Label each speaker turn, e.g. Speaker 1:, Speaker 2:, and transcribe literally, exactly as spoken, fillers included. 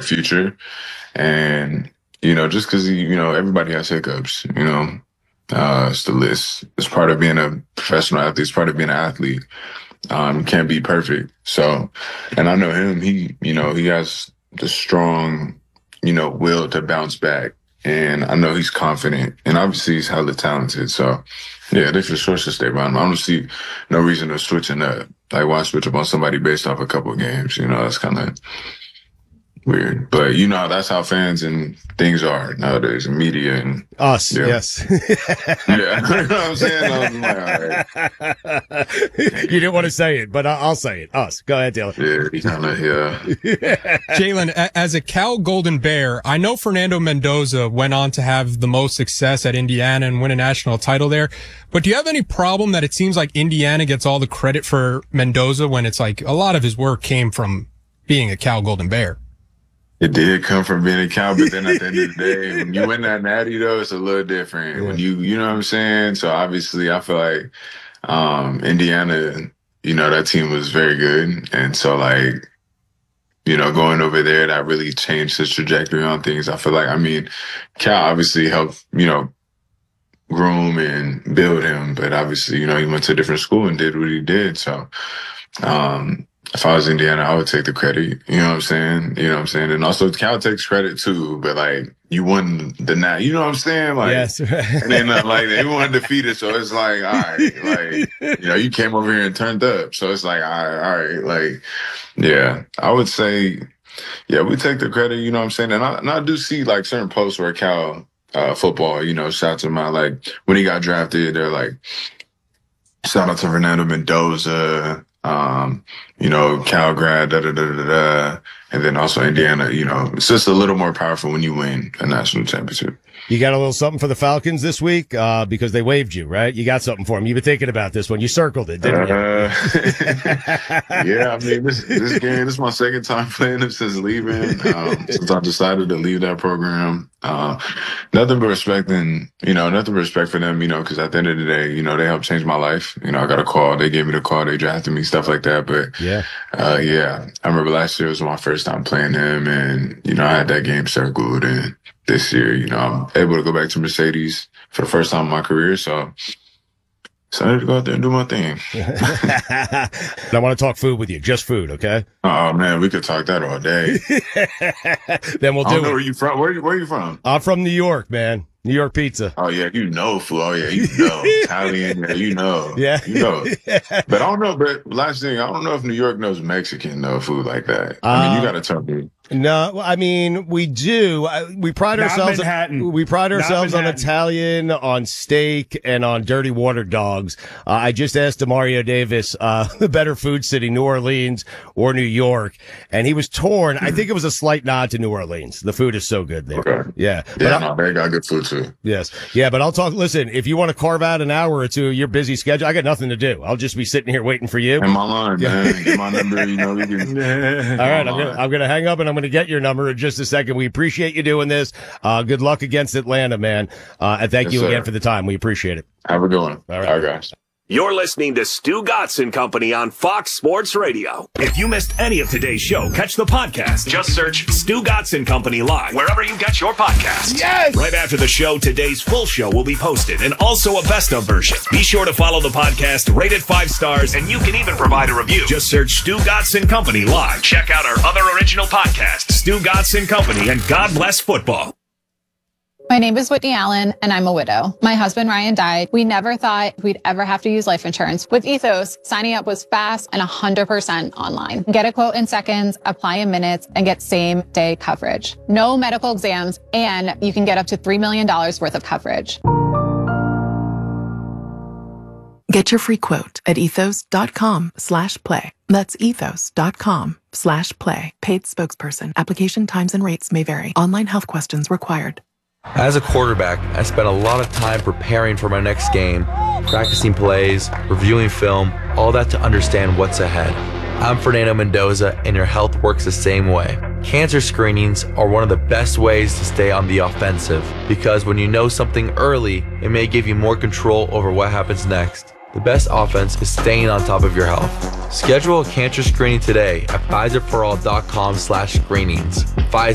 Speaker 1: future. And, you know, just because, you know, everybody has hiccups, you know, uh, it's the list. It's part of being a professional athlete. It's part of being an athlete. Um, can't be perfect. So, and I know him, he, you know, he has the strong, you know, will to bounce back. And I know he's confident, and obviously he's hella talented. So, yeah, they for sure should stay by him. I don't see no reason to switching up. Like, why switch up on somebody based off a couple of games? You know, that's kind of weird. But, you know, that's how fans and things are nowadays, and media and
Speaker 2: us.
Speaker 1: Yeah.
Speaker 2: Yes.
Speaker 1: Yeah. You know what I'm saying? I was like, all right.
Speaker 2: You didn't want to say it, but I'll say it. Us. Go ahead, Taylor.
Speaker 1: Yeah, he kind of, yeah.
Speaker 3: Jalen, as a Cal Golden Bear, I know Fernando Mendoza went on to have the most success at Indiana and win a national title there. But do you have any problem that it seems like Indiana gets all the credit for Mendoza when it's like a lot of his work came from being a Cal Golden Bear?
Speaker 1: It did come from being a Cal, but then at the end of the day, when you win that natty, though, it's a little different.
Speaker 2: Yeah.
Speaker 1: When you, you know what I'm saying? So obviously, I feel like um, Indiana, you know, that team was very good. And so, like, you know, going over there, that really changed his trajectory on things. I feel like, I mean, Cal obviously helped, you know, groom and build him. But obviously, you know, he went to a different school and did what he did. So, um, if I was Indiana, I would take the credit. You know what I'm saying? You know what I'm saying? And also Cal takes credit too, but like you won the night. You know what I'm saying? Like,
Speaker 2: Yes.
Speaker 1: and then uh, like everyone defeated, so it's like, all right, like you know, you came over here and turned up, so it's like, all right, all right, like yeah, I would say, yeah, we take the credit. You know what I'm saying? And I, and I do see like certain posts where Cal uh, football, you know, shouts him out. Like when he got drafted, they're like, shout out to Fernando Mendoza. Um, you know, Cal grad, da da da da da, and then also Indiana. You know, it's just a little more powerful when you win a national championship.
Speaker 2: You got a little something for the Falcons this week uh, because they waived you, right? You got something for them. You've been thinking about this one. You circled it, didn't
Speaker 1: uh, you? Yeah, I mean, this, this game, this is my second time playing it since leaving, um, since I decided to leave that program. Uh, nothing but respect and, you know, nothing but respect for them, you know, because at the end of the day, you know, they helped change my life. You know, I got a call. They gave me the call. They drafted me, stuff like that. But,
Speaker 2: yeah,
Speaker 1: uh, yeah, I remember last year was my first time playing him. And, you know, I had that game circled. And this year, you know, I'm able to go back to Mercedes for the first time in my career. So, excited to go out there and do my thing.
Speaker 2: I want to talk food with you, just food, okay?
Speaker 1: Oh man, we could talk that all day.
Speaker 2: Then we'll
Speaker 1: I
Speaker 2: do
Speaker 1: don't know
Speaker 2: it.
Speaker 1: where you from. Where, where are you from?
Speaker 2: I'm from New York, man. New York pizza.
Speaker 1: Oh yeah, you know food. Oh yeah, you know Italian. Yeah, you know.
Speaker 2: Yeah,
Speaker 1: you know. But I don't know. But last thing, I don't know if New York knows Mexican though food like that. I mean,
Speaker 2: Uh,
Speaker 1: you got to tell me.
Speaker 2: No, I mean, we do. Uh, We pride
Speaker 4: Not
Speaker 2: ourselves.
Speaker 4: Manhattan.
Speaker 2: We pride
Speaker 4: Not
Speaker 2: ourselves on
Speaker 4: Manhattan.
Speaker 2: Italian, on steak, and on dirty water dogs. Uh, I just asked Demario Davis, uh, the better food city, New Orleans or New York, and he was torn. I think it was a slight nod to New Orleans. The food is so good there.
Speaker 1: Okay.
Speaker 2: Yeah. But
Speaker 1: Yeah,
Speaker 2: I-
Speaker 1: no, they got good food too.
Speaker 2: yes. Yeah, but I'll talk. Listen, if you want to carve out an hour or two of your busy schedule, I got nothing to do. I'll just be sitting here waiting for you.
Speaker 1: In my line, man. Get my number. You know, we can.
Speaker 2: All right, I'm gonna, I'm gonna hang up and I'm gonna get your number in just a second. We appreciate you doing this. Uh, good luck against Atlanta, man. Uh, and thank
Speaker 1: Yes,
Speaker 2: you
Speaker 1: sir.
Speaker 2: again for the time. We appreciate it.
Speaker 1: Have a good one.
Speaker 2: All right.
Speaker 1: All right, guys.
Speaker 5: You're listening to Stu Gatz and Company on Fox Sports Radio. If you missed any of today's show, catch the podcast. Just search Stu Gatz and Company Live wherever you get your podcasts.
Speaker 2: Yes!
Speaker 5: Right after the show, today's full show will be posted and also a best of version. Be sure to follow the podcast, rate it five stars, and you can even provide a review. Just search Stu Gatz and Company Live. Check out our other original podcasts, Stu Gatz and Company and God Bless Football.
Speaker 6: My name is Whitney Allen, and I'm a widow. My husband, Ryan, died. We never thought we'd ever have to use life insurance. With Ethos, signing up was fast and one hundred percent online. Get a quote in seconds, apply in minutes, and get same-day coverage. No medical exams, and you can get up to three million dollars worth of coverage.
Speaker 7: Get your free quote at ethos.com slash play. That's ethos.com slash play. Paid spokesperson. Application times and rates may vary. Online health questions required.
Speaker 8: As a quarterback, I spent a lot of time preparing for my next game, practicing plays, reviewing film, all that to understand what's ahead. I'm Fernando Mendoza, and your health works the same way. Cancer screenings are one of the best ways to stay on the offensive, because when you know something early, it may give you more control over what happens next. The best offense is staying on top of your health. Schedule a cancer screening today at Pfizer for all dot com slash screenings. Pfizer.